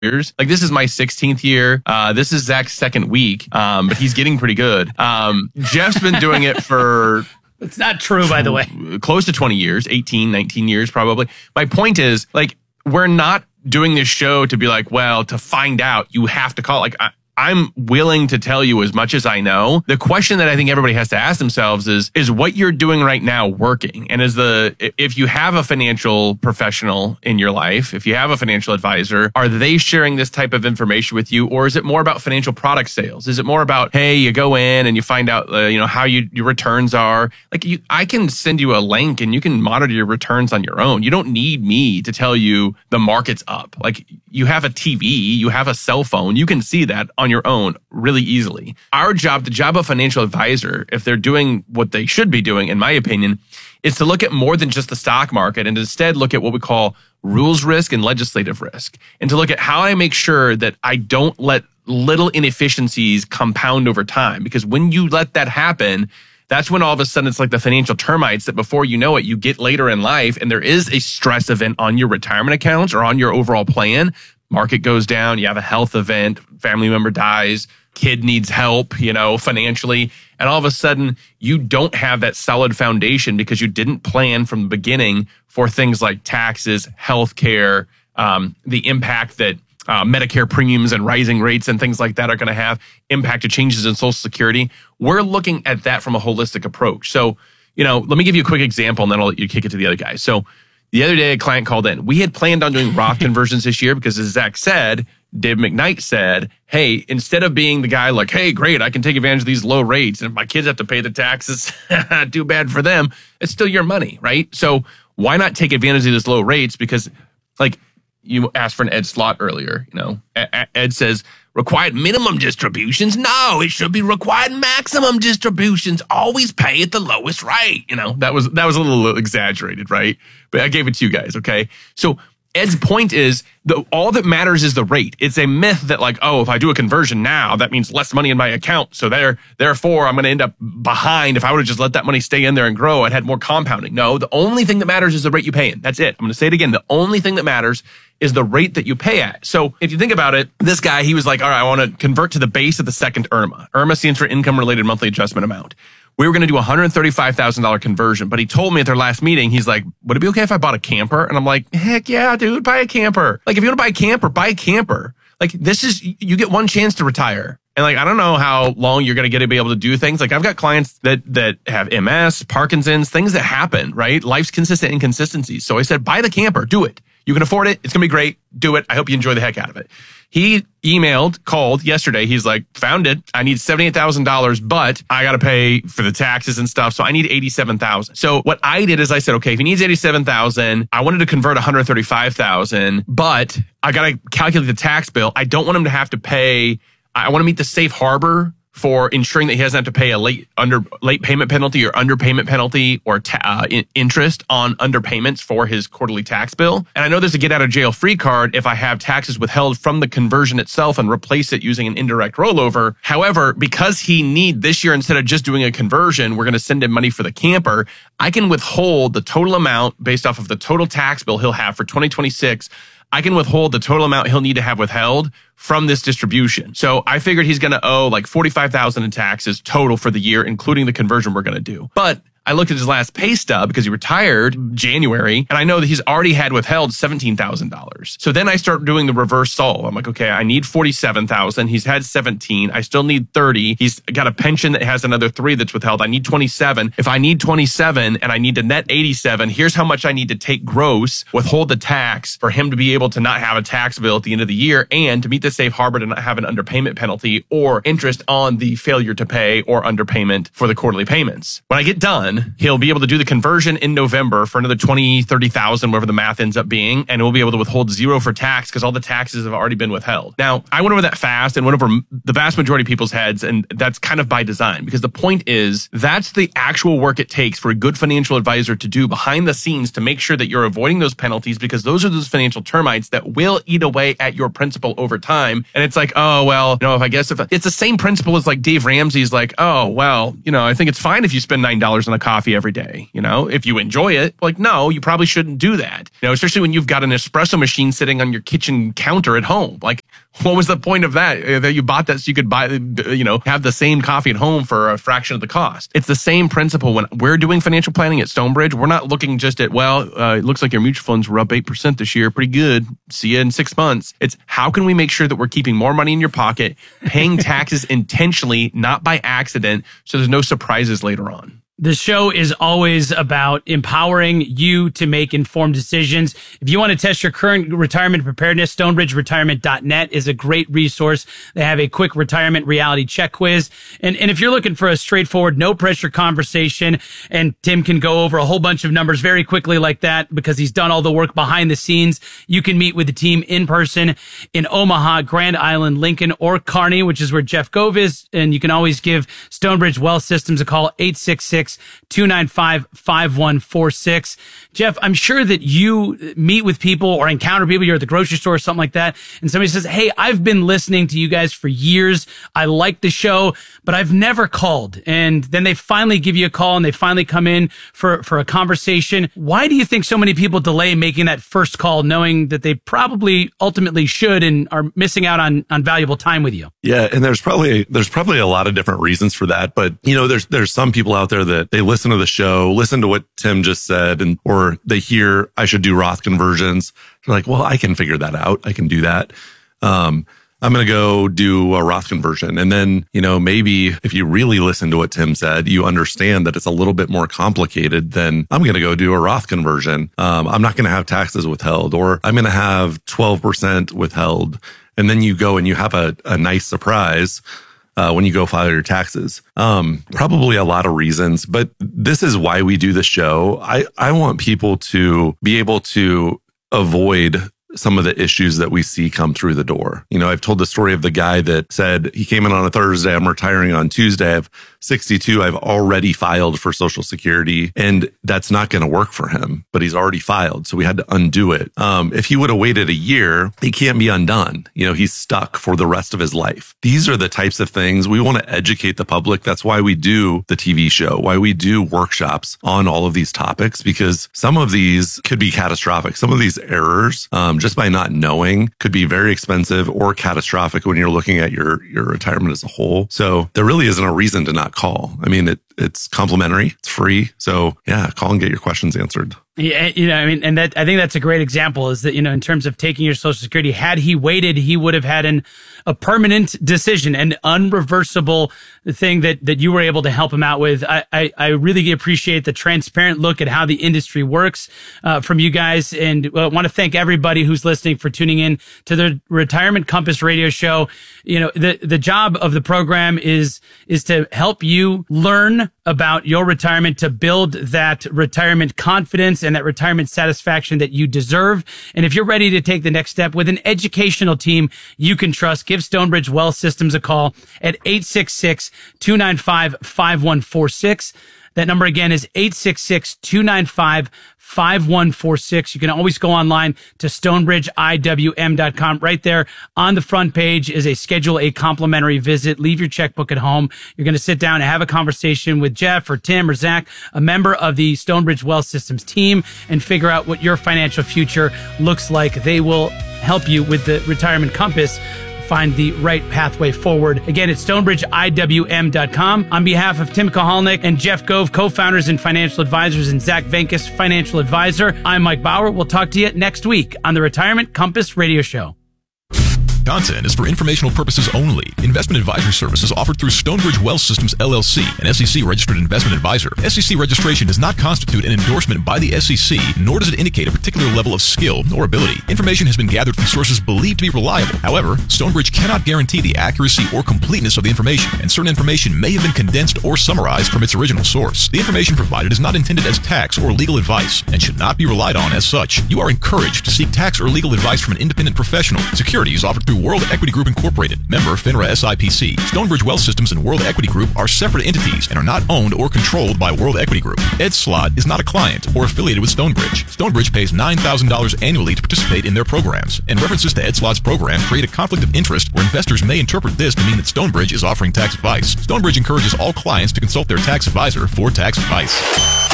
years. Like, this is my 16th year. This is Zach's second week, but he's getting pretty good. Jeff's been doing it for... It's not true, by the way. Close to 20 years, 18, 19 years probably. My point is, like, we're not doing this show to be like, well, to find out, you have to call. Like, I'm willing to tell you as much as I know. The question that I think everybody has to ask themselves is what you're doing right now working? And if you have a financial professional in your life, if you have a financial advisor, are they sharing this type of information with you? Or is it more about financial product sales? Is it more about, hey, you go in and you find out, how your returns are? Like, I can send you a link and you can monitor your returns on your own. You don't need me to tell you the market's up. Like, you have a TV, you have a cell phone, you can see that on your own really easily. Our job, the job of financial advisor, if they're doing what they should be doing, in my opinion, is to look at more than just the stock market and instead look at what we call rules risk and legislative risk. And to look at how I make sure that I don't let little inefficiencies compound over time. Because when you let that happen, that's when all of a sudden it's like the financial termites that before you know it, you get later in life and there is a stress event on your retirement accounts or on your overall plan. Market goes down, you have a health event, family member dies, kid needs help, financially. And all of a sudden, you don't have that solid foundation because you didn't plan from the beginning for things like taxes, healthcare, the impact that Medicare premiums and rising rates and things like that are going to have, impact to changes in Social Security. We're looking at that from a holistic approach. So, let me give you a quick example and then I'll let you kick it to the other guy. So the other day, a client called in. We had planned on doing Roth conversions this year because, as Zach said, Dave McKnight said, hey, instead of being the guy like, hey, great, I can take advantage of these low rates, and if my kids have to pay the taxes, too bad for them, it's still your money, right? So why not take advantage of these low rates? Because, like, you asked for an Ed Slott earlier, Ed says, required minimum distributions? No, it should be required maximum distributions. Always pay at the lowest rate. That was a little exaggerated, right? But I gave it to you guys, okay? So Ed's point is all that matters is the rate. It's a myth that like, oh, if I do a conversion now, that means less money in my account. So therefore, I'm going to end up behind. If I would have just let that money stay in there and grow, I'd had more compounding. No, the only thing that matters is the rate you pay in. That's it. I'm going to say it again. The only thing that matters is the rate that you pay at. So if you think about it, this guy, he was like, all right, I want to convert to the base of the second IRMA. IRMA stands for income related monthly adjustment amount. We were going to do a $135,000 conversion, but he told me at their last meeting, he's like, would it be okay if I bought a camper? And I'm like, heck yeah, dude, buy a camper. Like, if you want to buy a camper. Like, you get one chance to retire. And like, I don't know how long you're going to get to be able to do things. Like, I've got clients that have MS, Parkinson's, things that happen, right? Life's consistent inconsistencies. So I said, buy the camper, do it. You can afford it. It's going to be great. Do it. I hope you enjoy the heck out of it. He called yesterday. He's like, found it. I need $78,000, but I got to pay for the taxes and stuff. So I need $87,000. So what I did is I said, okay, if he needs $87,000, I wanted to convert $135,000, but I got to calculate the tax bill. I don't want him to have to pay. I want to meet the safe harbor for ensuring that he doesn't have to pay a late payment penalty or underpayment penalty or interest on underpayments for his quarterly tax bill. And I know there's a get out of jail free card if I have taxes withheld from the conversion itself and replace it using an indirect rollover. However, because he need this year, instead of just doing a conversion, we're going to send him money for the camper. I can withhold the total amount based off of the total tax bill he'll have for 2026. I can withhold the total amount he'll need to have withheld from this distribution. So I figured he's going to owe like $45,000 in taxes total for the year, including the conversion we're going to do. But I looked at his last pay stub because he retired January, and I know that he's already had withheld $17,000. So then I start doing the reverse solve. I'm like, okay, I need $47,000. He's had 17. I still need 30. He's got a pension that has another 3 that's withheld. I need 27. If I need 27 and I need to net 87, here's how much I need to take gross, withhold the tax for him to be able to not have a tax bill at the end of the year and to meet the safe harbor to not have an underpayment penalty or interest on the failure to pay or underpayment for the quarterly payments. When I get done, he'll be able to do the conversion in November for another $20,000, $30,000, whatever the math ends up being, and we'll be able to withhold 0 for tax because all the taxes have already been withheld. Now, I went over that fast and went over the vast majority of people's heads, and that's kind of by design because the point is that's the actual work it takes for a good financial advisor to do behind the scenes to make sure that you're avoiding those penalties because those are those financial termites that will eat away at your principal over time. And it's like, oh, well, if it's the same principle as like Dave Ramsey's like, oh, well, I think it's fine if you spend $9 on a coffee every day. If you enjoy it, like, no, you probably shouldn't do that. Especially when you've got an espresso machine sitting on your kitchen counter at home. Like, what was the point of that? That you bought that so you could buy, have the same coffee at home for a fraction of the cost. It's the same principle when we're doing financial planning at Stonebridge. We're not looking just at, it looks like your mutual funds were up 8% this year. Pretty good. See you in 6 months. It's how can we make sure that we're keeping more money in your pocket, paying taxes intentionally, not by accident, so there's no surprises later on. The show is always about empowering you to make informed decisions. If you want to test your current retirement preparedness, StonebridgeRetirement.net is a great resource. They have a quick retirement reality check quiz. And if you're looking for a straightforward, no pressure conversation, and Tim can go over a whole bunch of numbers very quickly like that because he's done all the work behind the scenes, you can meet with the team in person in Omaha, Grand Island, Lincoln, or Kearney, which is where Jeff Gove is. And you can always give Stonebridge Wealth Systems a call, 866-295-5146. Jeff, I'm sure that you meet with people or encounter people, you're at the grocery store or something like that, and somebody says, hey, I've been listening to you guys for years. I like the show, but I've never called. And then they finally give you a call and they finally come in for a conversation. Why do you think so many people delay making that first call, knowing that they probably ultimately should and are missing out on valuable time with you? Yeah, and there's probably a lot of different reasons for that. But, there's some people out there that they listen to the show, listen to what Tim just said, or they hear I should do Roth conversions. They're like, well, I can figure that out. I can do that. I'm going to go do a Roth conversion. And then, maybe if you really listen to what Tim said, you understand that it's a little bit more complicated than I'm going to go do a Roth conversion. I'm not going to have taxes withheld, or I'm going to have 12% withheld. And then you go and you have a nice surprise when you go file your taxes. Probably a lot of reasons, but this is why we do the show. I want people to be able to avoid some of the issues that we see come through the door. I've told the story of the guy that said he came in on a Thursday, I'm retiring on Tuesday, I'm 62, I've already filed for Social Security, and that's not going to work for him, but he's already filed. So we had to undo it. If he would have waited a year, he can't be undone. He's stuck for the rest of his life. These are the types of things we want to educate the public. That's why we do the TV show, why we do workshops on all of these topics, because some of these could be catastrophic. Some of these errors, just by not knowing, could be very expensive or catastrophic when you're looking at your retirement as a whole. So there really isn't a reason to not call. I mean, it's complimentary, it's free. So yeah, call and get your questions answered. Yeah, and I think that's a great example is that, in terms of taking your Social Security, had he waited, he would have had a permanent decision, an unreversible thing that you were able to help him out with. I really appreciate the transparent look at how the industry works, from you guys. And I want to thank everybody who's listening for tuning in to the Retirement Compass radio show. The job of the program is to help you learn about your retirement, to build that retirement confidence and that retirement satisfaction that you deserve. And if you're ready to take the next step with an educational team you can trust, give Stonebridge Wealth Systems a call at 866-295-5146. That number again is 866-295-5146. You can always go online to StonebridgeIWM.com. Right there on the front page is a schedule a complimentary visit. Leave your checkbook at home. You're going to sit down and have a conversation with Jeff or Tim or Zach, a member of the Stonebridge Wealth Systems team, and figure out what your financial future looks like. They will help you with the Retirement Compass. Find the right pathway forward. Again, it's StonebridgeIWM.com. On behalf of Tim Kohalnik and Jeff Gove, co-founders and financial advisors, and Zach Venkis, financial advisor, I'm Mike Bauer. We'll talk to you next week on the Retirement Compass Radio Show. Content is for informational purposes only. Investment advisory services offered through Stonebridge Wealth Systems, LLC, an SEC-registered investment advisor. SEC registration does not constitute an endorsement by the SEC, nor does it indicate a particular level of skill or ability. Information has been gathered from sources believed to be reliable. However, Stonebridge cannot guarantee the accuracy or completeness of the information, and certain information may have been condensed or summarized from its original source. The information provided is not intended as tax or legal advice and should not be relied on as such. You are encouraged to seek tax or legal advice from an independent professional. Securities offered through through World Equity Group Incorporated, member FINRA SIPC. Stonebridge Wealth Systems and World Equity Group are separate entities and are not owned or controlled by World Equity Group. Ed Slott is not a client or affiliated with Stonebridge. Stonebridge pays $9,000 annually to participate in their programs, and references to Ed Slott's program create a conflict of interest where investors may interpret this to mean that Stonebridge is offering tax advice. Stonebridge encourages all clients to consult their tax advisor for tax advice.